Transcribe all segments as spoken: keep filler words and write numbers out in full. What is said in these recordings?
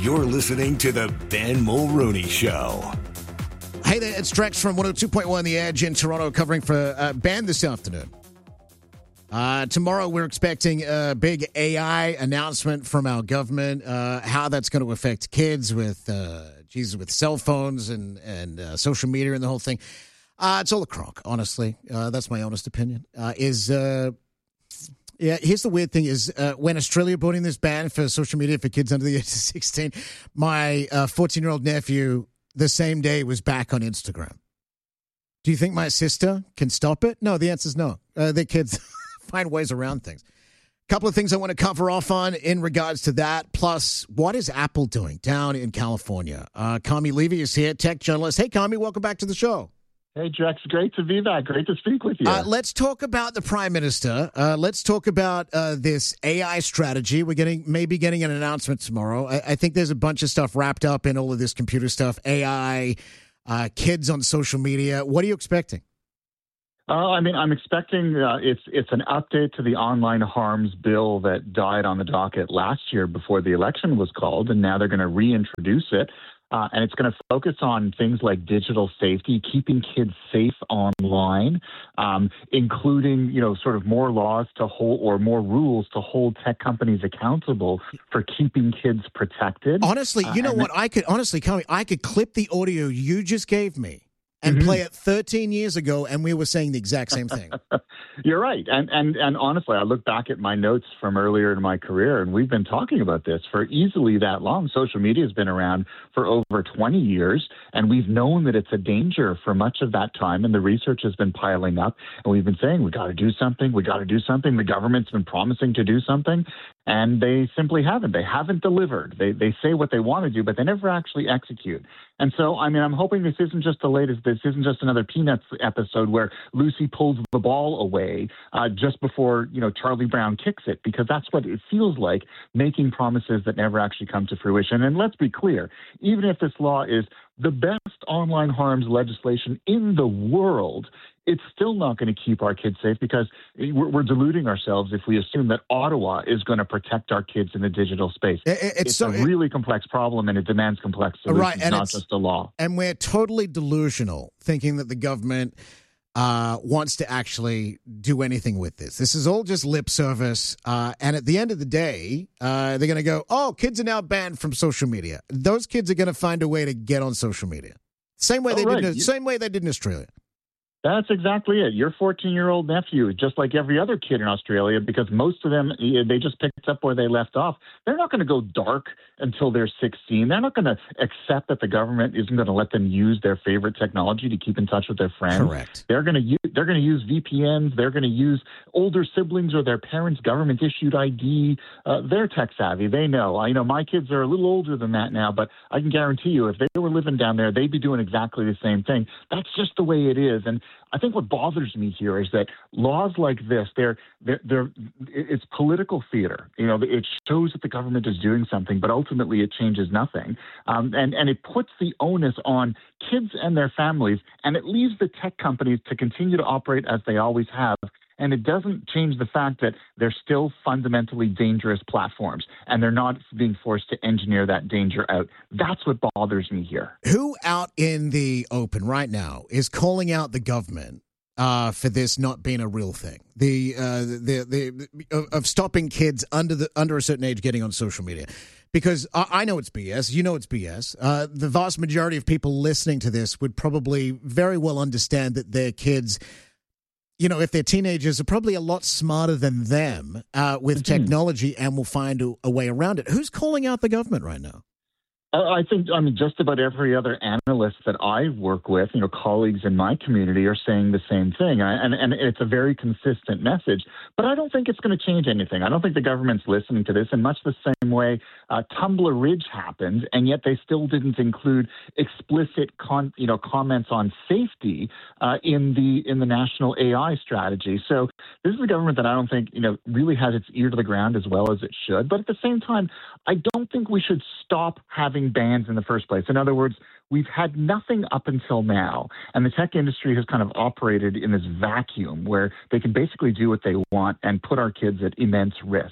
You're listening to the Ben Mulrooney Show. Hey there, it's Drex from one oh two point one The Edge in Toronto, covering for uh, Ben this afternoon. Uh, tomorrow we're expecting a big A I announcement from our government, uh, how that's going to affect kids with, uh, Jesus, with cell phones and, and uh, social media and the whole thing. Uh, it's all a crock, honestly. Uh, that's my honest opinion. Uh, is uh, yeah. Here's the weird thing: is uh, when Australia brought in this ban for social media for kids under the age of sixteen, my fourteen-year-old nephew the same day was back on Instagram. Do you think my sister can stop it? No. The answer is no. Uh, their kids find ways around things. A couple of things I want to cover off on in regards to that. Plus, what is Apple doing down in California? Uh, Kami Levy is here, tech journalist. Hey, Kami, welcome back to the show. Hey, Drex, great to be back. Great to speak with you. Uh, let's talk about the Prime Minister. Uh, let's talk about uh, this A I strategy. We're getting maybe getting an announcement tomorrow. I, I think there's a bunch of stuff wrapped up in all of this computer stuff, A I, uh, kids on social media. What are you expecting? Uh, I mean, I'm expecting uh, it's it's an update to the online harms bill that died on the docket last year before the election was called, and now they're going to reintroduce it. Uh, and it's going to focus on things like digital safety, keeping kids safe online, um, including, you know, sort of more laws to hold or more rules to hold tech companies accountable for keeping kids protected. Honestly, you know uh, what? I could honestly, Kami, I could clip the audio you just gave me and mm-hmm. play it thirteen years ago, and we were saying the exact same thing. You're right. And, and and honestly, I look back at my notes from earlier in my career, and we've been talking about this for easily that long. Social media has been around for over twenty years, and we've known that it's a danger for much of that time, and the research has been piling up. And we've been saying, we got to do something, we got to do something. The government's been promising to do something, and they simply haven't. They haven't delivered. They they say what they want to do, but they never actually execute. And so, I mean, I'm hoping this isn't just the latest. This isn't just another Peanuts episode where Lucy pulls the ball away uh, just before, you know, Charlie Brown kicks it, because that's what it feels like, making promises that never actually come to fruition. And let's be clear, even if this law is the best online harms legislation in the world, it's still not going to keep our kids safe, because we're, we're deluding ourselves if we assume that Ottawa is going to protect our kids in the digital space. It, it's it's so, a really it, complex problem, and it demands complex solutions, right, and not just a law. And we're totally delusional, thinking that the government uh, wants to actually do anything with this. This is all just lip service. Uh, and at the end of the day, uh, they're going to go, oh, kids are now banned from social media. Those kids are going to find a way to get on social media. Same way, oh, they, right. did in, same way they did in Australia. That's exactly it. Your fourteen-year-old nephew, just like every other kid in Australia, because most of them, they just picked up where they left off. They're not going to go dark until they're sixteen. They're not going to accept that the government isn't going to let them use their favorite technology to keep in touch with their friends. Correct. They're going to use, they're going to use V P Ns. They're going to use older siblings or their parents' government-issued I D. Uh, they're tech-savvy. They know. I, you know, my kids are a little older than that now, but I can guarantee you, if they were living down there, they'd be doing exactly the same thing. That's just the way it is. And I think what bothers me here is that laws like this, they're, they're, they're, it's political theater. You know, it shows that the government is doing something, but ultimately it changes nothing. Um, and, and it puts the onus on kids and their families, and it leaves the tech companies to continue to operate as they always have. And it doesn't change the fact that they're still fundamentally dangerous platforms, and they're not being forced to engineer that danger out. That's what bothers me here. Who out in the open right now is calling out the government uh, for this not being a real thing? The uh, the the, the of stopping kids under the under a certain age getting on social media. Because I, I know it's B S. You know it's B S. Uh, the vast majority of people listening to this would probably very well understand that their kids, you know, if they're teenagers, are probably a lot smarter than them uh, with mm-hmm. technology, and will find a, a way around it. Who's calling out the government right now? I think, I mean, just about every other analyst that I work with, you know, colleagues in my community are saying the same thing. And, and it's a very consistent message. But I don't think it's going to change anything. I don't think the government's listening to this in much the same way uh, Tumbler Ridge happened, and yet they still didn't include explicit, con, you know, comments on safety uh, in the in the national A I strategy. So this is a government that I don't think, you know, really has its ear to the ground as well as it should. But at the same time, I don't think we should stop having bans in the first place. In other words, we've had nothing up until now, and the tech industry has kind of operated in this vacuum where they can basically do what they want and put our kids at immense risk.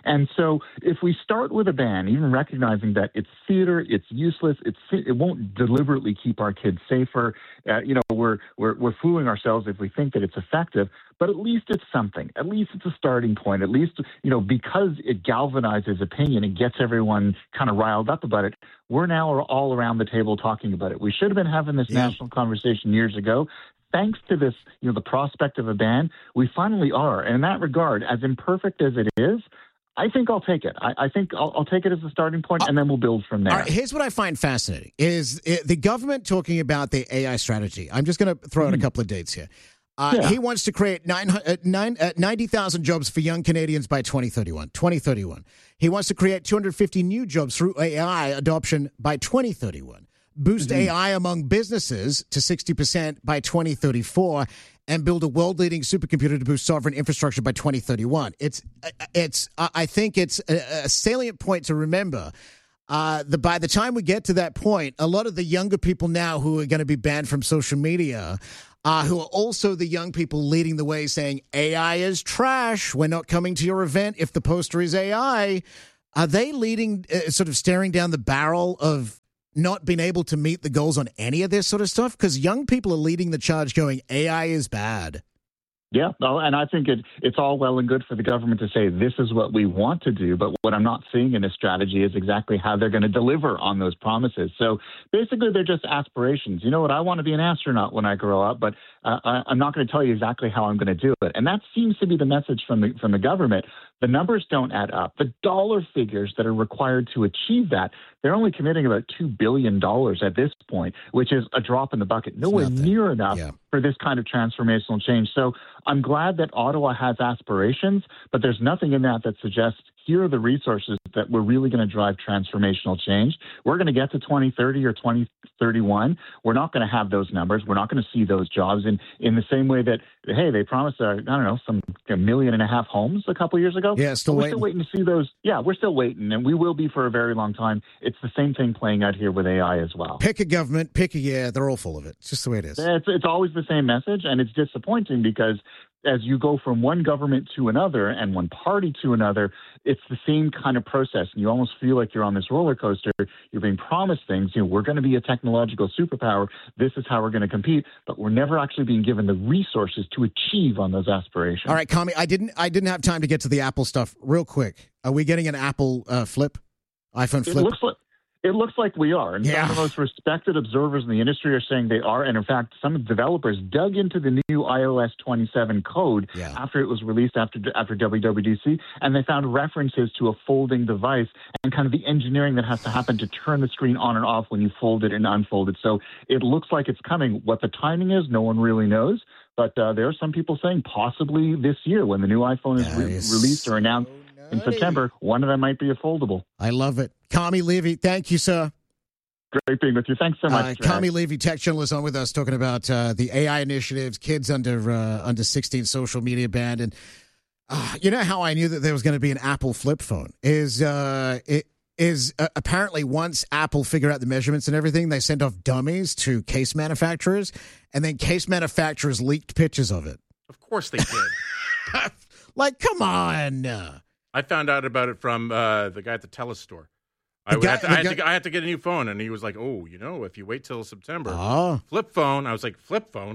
And so if we start with a ban, even recognizing that it's theater, it's useless, it's, it won't deliberately keep our kids safer, uh, you know, we're, we're, we're fooling ourselves if we think that it's effective, but at least it's something. At least it's a starting point. At least, you know, because it galvanizes opinion and gets everyone kind of riled up about it, we're now all around the table talking about it. We should have been having this yeah. national conversation years ago. Thanks to this, you know, the prospect of a ban, we finally are. And in that regard, as imperfect as it is, I think I'll take it. I, I think I'll, I'll take it as a starting point, and then we'll build from there. All right, here's what I find fascinating, is it, the government talking about the A I strategy. I'm just going to throw out mm. a couple of dates here. Uh, yeah. He wants to create nine, uh, nine, uh, ninety thousand jobs for young Canadians by twenty thirty-one. twenty thirty-one. He wants to create two hundred fifty new jobs through A I adoption by twenty thirty-one. Boost mm-hmm. A I among businesses to sixty percent by twenty thirty-four, and build a world-leading supercomputer to boost sovereign infrastructure by twenty thirty-one. It's, it's. I think it's a, a salient point to remember. Uh, the by the time we get to that point, a lot of the younger people now who are going to be banned from social media, uh, who are also the young people leading the way, saying A I is trash. We're not coming to your event if the poster is A I. Are they leading, uh, sort of staring down the barrel of not being able to meet the goals on any of this sort of stuff? Because young people are leading the charge going, A I is bad. Yeah, well, and I think it, it's all well and good for the government to say this is what we want to do, but what I'm not seeing in this strategy is exactly how they're going to deliver on those promises. So basically, they're just aspirations. You know what? I want to be an astronaut when I grow up, but uh, I, I'm not going to tell you exactly how I'm going to do it. And that seems to be the message from the from the government. The numbers don't add up. The dollar figures that are required to achieve that, they're only committing about two billion dollars at this point, which is a drop in the bucket, nowhere near enough yeah. for this kind of transformational change. So I'm glad that Ottawa has aspirations, but there's nothing in that that suggests here are the resources that we're really going to drive transformational change. We're going to get to twenty thirty or twenty thirty-one. We're not going to have those numbers. We're not going to see those jobs in, in the same way that, hey, they promised, uh, I don't know, some a million and a half homes a couple years ago. Yeah, still we're waiting. still waiting to see those. Yeah, we're still waiting, and we will be for a very long time. It's the same thing playing out here with A I as well. Pick a government, pick a year. They're all full of it. It's just the way it is. It's, it's always the same message, and it's disappointing because as you go from one government to another and one party to another, it's the same kind of process. And you almost feel like you're on this roller coaster. You're being promised things. You know, we're going to be a technological superpower. This is how we're going to compete. But we're never actually being given the resources to achieve on those aspirations. All right, Kami, I didn't I didn't have time to get to the Apple stuff real quick. Are we getting an Apple uh, flip? iPhone flip? It looks like It looks like we are. And yeah. some of the most respected observers in the industry are saying they are. And in fact, some developers dug into the new i O S twenty-seven code yeah. after it was released after after W W D C, and they found references to a folding device and kind of the engineering that has to happen to turn the screen on and off when you fold it and unfold it. So it looks like it's coming. What the timing is, no one really knows. But uh, there are some people saying possibly this year when the new iPhone is, re- is released or announced so in September, one of them might be a foldable. I love it. Kami Levy, thank you, sir. Great being with you. Thanks so much. Uh, Kami Levy, tech journalist, on with us talking about uh, the A I initiatives, kids under uh, under sixteen social media ban. And uh, you know how I knew that there was going to be an Apple flip phone? Is uh, it is uh, apparently once Apple figured out the measurements and everything, they sent off dummies to case manufacturers, and then case manufacturers leaked pictures of it. Of course they did. Like, come on. I found out about it from uh, the guy at the Telus store. I, guy, had to, I, had guy, to, I had to get a new phone, and he was like, oh, you know, if you wait till September, oh. flip phone. I was like, flip phone?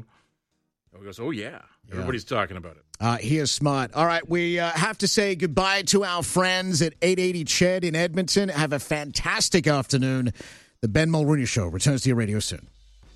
He goes, oh, yeah. yeah. Everybody's talking about it. Uh, he is smart. All right, we uh, have to say goodbye to our friends at eight eighty Ched in Edmonton. Have a fantastic afternoon. The Ben Mulrooney Show returns to your radio soon.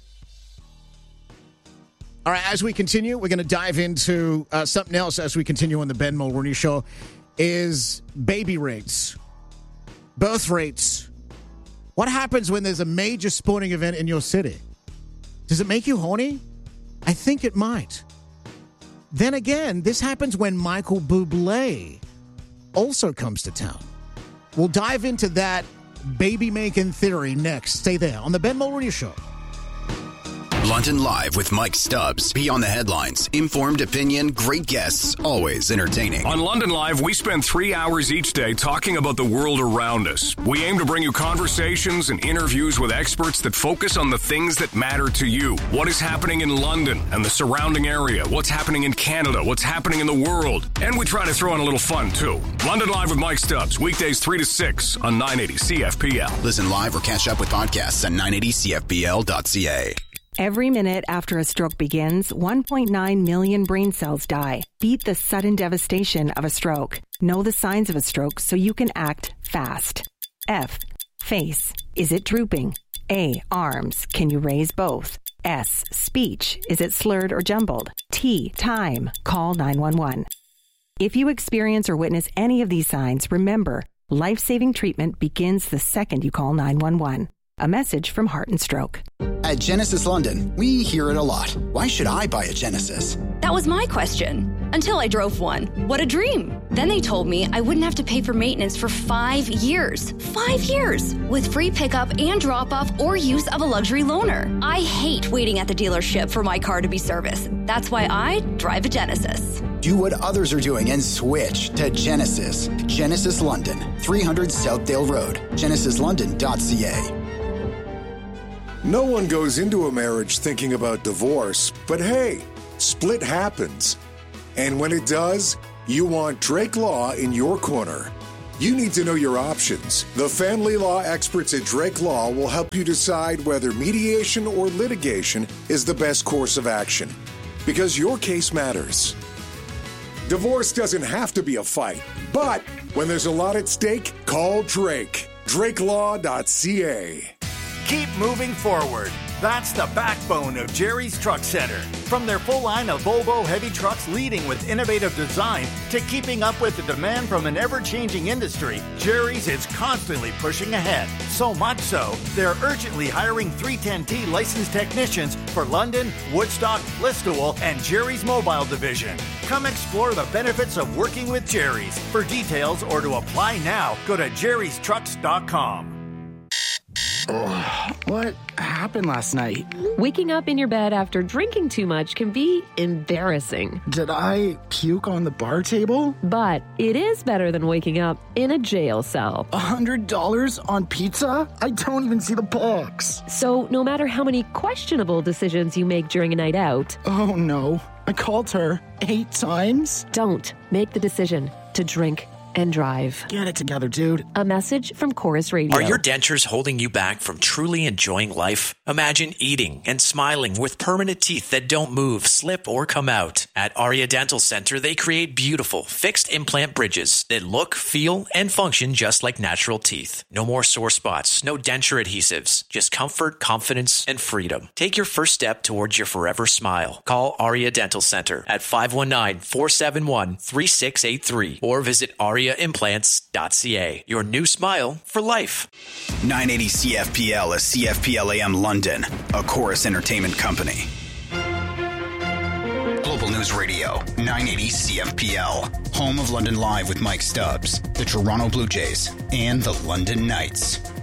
All right, as we continue, we're going to dive into uh, something else as we continue on the Ben Mulrooney Show, is baby rates, birth rates. What happens when there's a major sporting event in your city? Does it make you horny? I think it might. Then again, this happens when Michael Bublé also comes to town. We'll dive into that baby-making theory next. Stay there on the Ben Mulrooney Show. London Live with Mike Stubbs. Beyond the headlines, informed opinion, great guests, always entertaining. On London Live, we spend three hours each day talking about the world around us. We aim to bring you conversations and interviews with experts that focus on the things that matter to you. What is happening in London and the surrounding area? What's happening in Canada? What's happening in the world? And we try to throw in a little fun, too. London Live with Mike Stubbs, weekdays three to six on nine eighty C F P L. Listen live or catch up with podcasts at nine eighty C F P L dot C A. Every minute after a stroke begins, one point nine million brain cells die. Beat the sudden devastation of a stroke. Know the signs of a stroke so you can act fast. F. Face. Is it drooping? A. Arms. Can you raise both? S. Speech. Is it slurred or jumbled? T. Time. Call nine one one. If you experience or witness any of these signs, remember, life-saving treatment begins the second you call nine one one. A message from Heart and Stroke. At Genesis London, we hear it a lot. Why should I buy a Genesis? That was my question. Until I drove one. What a dream. Then they told me I wouldn't have to pay for maintenance for five years. Five years! With free pickup and drop-off or use of a luxury loaner. I hate waiting at the dealership for my car to be serviced. That's why I drive a Genesis. Do what others are doing and switch to Genesis. Genesis London, three hundred Southdale Road. Genesis London dot C A. No one goes into a marriage thinking about divorce, but hey, split happens. And when it does, you want Drake Law in your corner. You need to know your options. The family law experts at Drake Law will help you decide whether mediation or litigation is the best course of action, because your case matters. Divorce doesn't have to be a fight, but when there's a lot at stake, call Drake. Drake Law dot C A. Keep moving forward. That's the backbone of Jerry's Truck Center. From their full line of Volvo heavy trucks leading with innovative design to keeping up with the demand from an ever-changing industry, Jerry's is constantly pushing ahead. So much so, they're urgently hiring three ten T licensed technicians for London, Woodstock, Listowel, and Jerry's Mobile Division. Come explore the benefits of working with Jerry's. For details or to apply now, go to jerrys trucks dot com. Oh, what happened last night? Waking up in your bed after drinking too much can be embarrassing. Did I puke on the bar table? But it is better than waking up in a jail cell. A hundred dollars on pizza? I don't even see the box. So no matter how many questionable decisions you make during a night out... Oh no, I called her eight times. Don't make the decision to drink and drive. Get it together, dude. A message from Chorus Radio. Are your dentures holding you back from truly enjoying life? Imagine eating and smiling with permanent teeth that don't move, slip, or come out. At Aria Dental Center, they create beautiful, fixed implant bridges that look, feel, and function just like natural teeth. No more sore spots, no denture adhesives, just comfort, confidence, and freedom. Take your first step towards your forever smile. Call Aria Dental Center at five one nine, four seven one, three six eight three or visit aria implants dot c a. Your new smile for life. nine eighty C F P L is C F P L A M London, a Chorus Entertainment company. Global News Radio, nine eighty C F P L, home of London Live with Mike Stubbs, the Toronto Blue Jays, and the London Knights.